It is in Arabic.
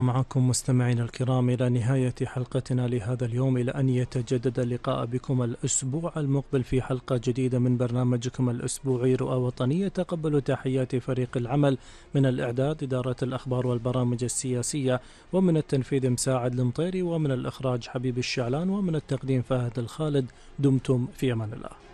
معكم مستمعينا الكرام إلى نهاية حلقتنا لهذا اليوم، إلى أن يتجدد اللقاء بكم الأسبوع المقبل في حلقة جديدة من برنامجكم الأسبوعي رؤى وطنية. تقبلوا تحيات فريق العمل من الإعداد إدارة الأخبار والبرامج السياسية، ومن التنفيذ مساعد المطيري، ومن الإخراج حبيب الشعلان، ومن التقديم فهد الخالد. دمتم في أمان الله.